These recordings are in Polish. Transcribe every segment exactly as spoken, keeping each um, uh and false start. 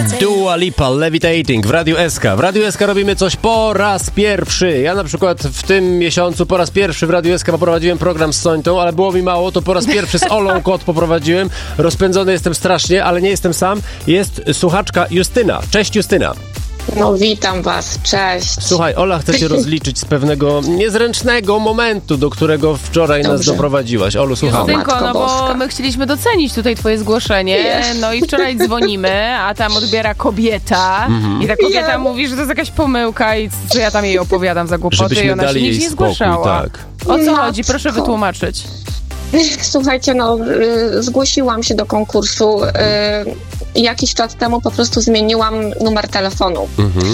Dua Lipa, Levitating w Radiu S K. W Radiu S K robimy coś po raz pierwszy. Ja na przykład w tym miesiącu po raz pierwszy w Radiu S K poprowadziłem program z Sońtą, ale było mi mało, to po raz pierwszy z Olą Kot poprowadziłem. Rozpędzony jestem strasznie, ale nie jestem sam. Jest słuchaczka Justyna. Cześć Justyna. No witam was, cześć. Słuchaj, Ola chce się rozliczyć z pewnego niezręcznego momentu, do którego wczoraj Dobrze. nas doprowadziłaś. Olu, słuchamy. Justynko, no bo Boska. my chcieliśmy docenić tutaj twoje zgłoszenie, no i wczoraj dzwonimy, a tam odbiera kobieta Mhm. i ta kobieta Ja. mówi, że to jest jakaś pomyłka i co ja tam jej opowiadam za głupoty i Żebyśmy ona się dali nic jej nie spokój, zgłaszała. tak. O co Matko. chodzi? Proszę wytłumaczyć. Słuchajcie, no y, zgłosiłam się do konkursu. Y, jakiś czas temu po prostu zmieniłam numer telefonu. Mhm.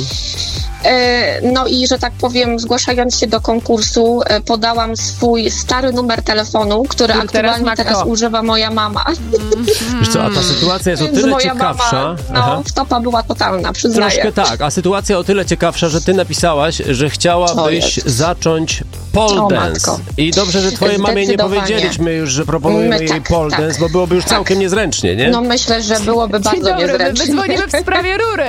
Y, no i, że tak powiem, zgłaszając się do konkursu, y, podałam swój stary numer telefonu, który Który teraz aktualnie ma teraz kto? używa moja mama. Wiesz co, a ta sytuacja jest o Więc tyle moja ciekawsza. mama, Aha. no, wtopa była totalna, przyznaję. Troszkę tak, a sytuacja o tyle ciekawsza, że ty napisałaś, że chciałabyś jest. zacząć pole O, dance. matko. I dobrze, że twojej mamie nie Zdecydowanie. powiedzieliśmy już, że proponujemy My, jej tak, pole tak. dance, bo byłoby już Tak. całkiem niezręcznie, nie? No myślę, że byłoby Dzień bardzo dobry, my, my niezręcznie. dzwonimy w sprawie rury.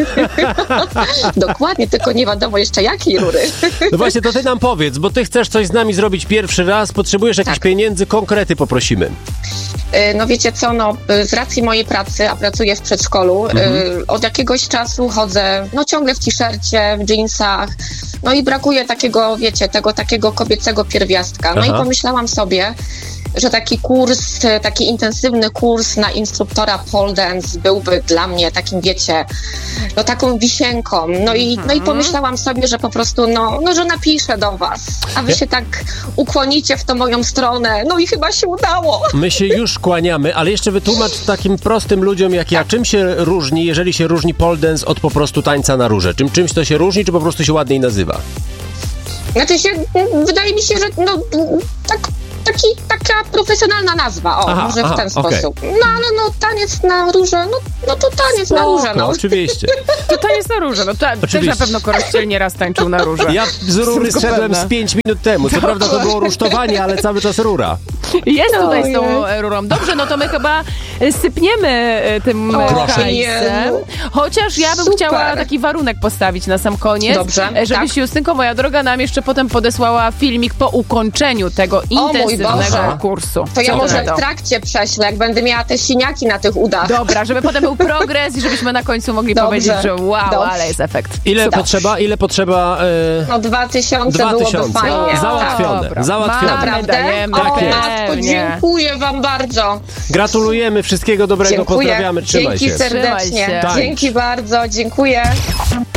Dokładnie, tylko nie wiadomo jeszcze jakiej rury. No właśnie, to ty nam powiedz, bo ty chcesz coś z nami zrobić pierwszy raz, potrzebujesz jakichś Tak. pieniędzy, konkrety poprosimy. Y, No wiecie co, no y, z racji mojej pracy, a pracuję w przedszkolu, Mhm. y, od jakiegoś czasu chodzę, no ciągle w t-shircie, w jeansach, no i brakuje takiego, wiecie, tego takiego kobiecego pierwiastka. No Aha. i pomyślałam sobie, że taki kurs, y, taki intensywny kurs na instruktora pole dance byłby dla mnie takim, wiecie, no taką wisienką. No i, no i pomyślałam sobie, że po prostu, no, no że napiszę do was, a wy Ja- się tak ukłonicie w tą moją stronę. No i chyba się udało. My się już kłaniamy, ale jeszcze wytłumacz takim prostym ludziom jak ja, czym się różni, jeżeli się różni pole dance od po prostu tańca na róże? Czym czymś to się różni, czy po prostu się ładniej nazywa? Znaczy się, wydaje mi się, że no, tak, taki, taka profesjonalna nazwa, o, Aha, może aha, w ten okej. sposób. No ale no taniec na róże, no, no to taniec na róże, No, no. oczywiście. To to jest na róże. No to też Oczywiście. na pewno Korościel nieraz tańczył na róże. Ja z rury Tylko zszedłem pewne. z pięć minut temu. Co prawda to było rusztowanie, ale cały czas rura. Jest tutaj z tą Ojej. e, rurą. Dobrze, no to my chyba e, sypniemy e, tym e, Proszę. hajsem. Jezu. Chociaż ja bym Super. chciała taki warunek postawić na sam koniec. Dobrze, e, Żebyś, tak. Justynko, moja droga, nam jeszcze potem podesłała filmik po ukończeniu tego mój intensywnego Boże. kursu. To ja Co może ty na w to? trakcie prześlę, jak będę miała te siniaki na tych udach. Dobra, żeby potem był progres i żebyśmy na końcu mogli Dobrze. powiedzieć, że wow, Dobrze. ale jest efekt. Ile Super. potrzeba? Ile potrzeba? E, No dwa tysiące Dwa byłoby tysiące. fajnie. Załatwione. Dobra. Załatwione. Mamy, Naprawdę? dajemy, O, Tak jest. matko, pewnie. dziękuję wam bardzo. Gratulujemy, wszystkiego dobrego, Dziękuję. pozdrawiamy, trzymaj Dzięki się. serdecznie. Trzymaj się. Tak. Dzięki bardzo, dziękuję.